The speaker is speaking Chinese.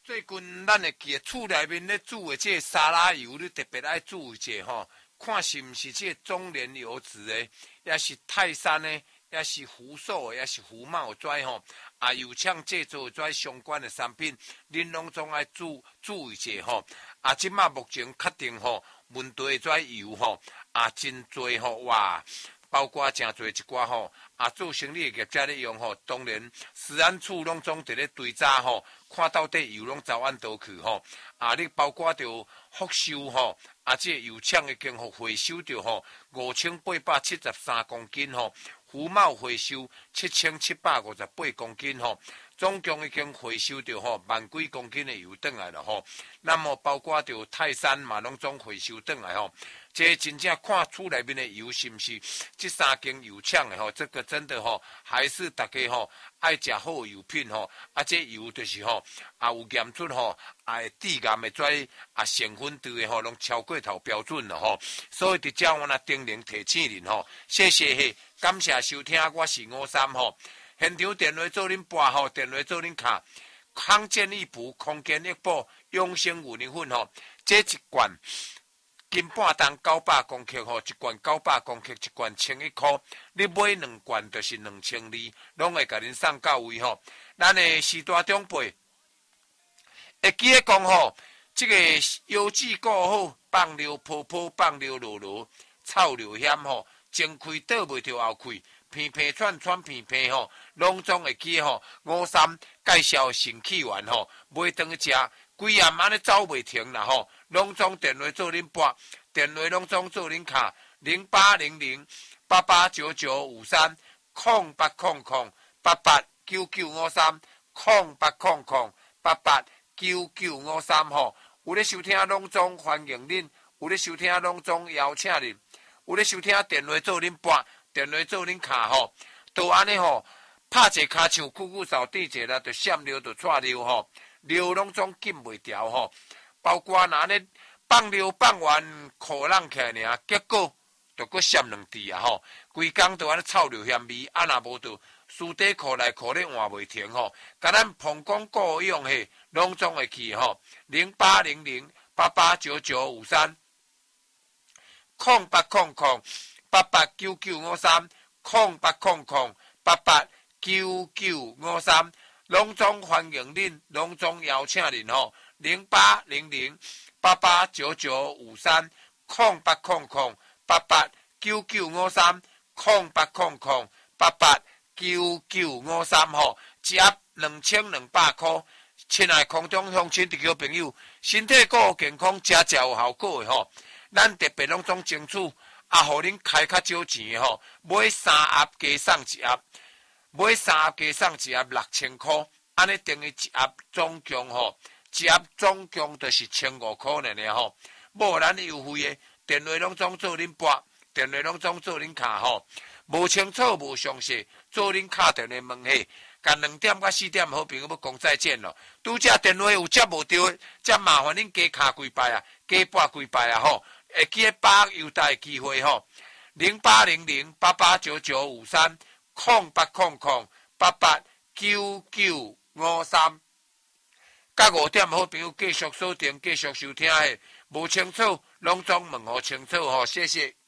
最近咱会记厝内面咧煮的这个沙拉油，你特别爱注意一下吼，看是毋是这个中年油脂的，也是泰山的，也是福寿的，也是福茂跩吼，油厂制作跩相关的产品，恁拢总爱注意一下吼。即马目前确定吼，问题跩油吼，真多吼哇。包括真侪一寡吼，做生意的业者咧用吼，当然食安处拢总伫咧追查吼，看到底油拢走按倒去吼，你包括着复收吼，这油厂已经回收着吼5873公斤吼，福茂回收7758公斤吼，总共已经回收着吼万几公斤的油转来了吼，那么包括着泰山嘛拢总回收转来吼。这真正看厝内面的油是不是这三间油厂的吼？这个真的吼，还是大家吼爱食好油品吼。这油就是吼有验出吼致癌的成分度的吼，拢超过头标准了吼。所以伫遮我那叮咛提醒您吼，谢谢感谢收听，我是53吼。现场电话做恁拨吼，电话做恁卡，康健益补、空间益补、永生五年粉吼，这一罐。斤半重900公克吼，一罐900公克，一罐1100块。你买2罐就是2200，拢会甲恁送到位吼。咱的时大长辈会记得讲吼，这个腰子顾好，放尿泡泡，放尿落落，臭尿险吼，前开倒袂着后开，鼻鼻喘喘鼻鼻吼，拢总会记吼。53介绍神气丸吼，买当去食。规暗安尼走袂停啦吼，拢总电话做恁拨，电话拢总做恁卡08008899530800889953吼，有咧收听拢总欢迎恁，有咧收听拢总邀请恁，有咧收听电话做恁拨，电话做恁卡吼，都安尼吼，拍一骹唱，久久扫地者啦，就闪尿就窜尿吼。尿拢总禁袂调吼，包括那咧放尿放完裤浪起来尔，结果就搁闪2滴啊吼，规工都安尼臭尿咸味，若无着私底裤内裤咧换袂停吼，甲咱膀胱顾用嘿，拢总会去吼08008899530800889953。拢总欢迎恁，拢总邀请恁吼08008899530800889953吼，一盒2200块。亲爱空中乡亲地球朋友，身体够健康，食有效果的吼，咱特别拢总争取，互恁开较少钱的吼，买3盒加送1盒。买3盒加送1盒6000块，安尼等于1盒总共吼，1盒总共就是1500块呢吼。无咱优惠的电话拢总做恁拨，电话拢总做恁卡吼。无清楚无详细，做恁卡电话问下，甲2点到4点好朋友要讲再见咯。拄则电话有接无到的，则麻烦恁加卡几摆啊，加拨几摆啊吼，会记得把握优待机会吼。0800889953，甲5点好朋友继续锁定，继续收听的，无清楚拢总问好清楚吼，谢谢。